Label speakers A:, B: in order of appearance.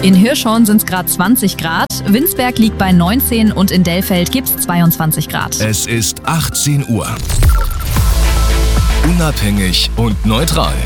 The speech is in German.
A: In Hirschhorn sind es gerade 20 Grad, Winsberg liegt bei 19 und in Dellfeld gibt es 22 Grad.
B: Es ist 18 Uhr. Unabhängig und neutral.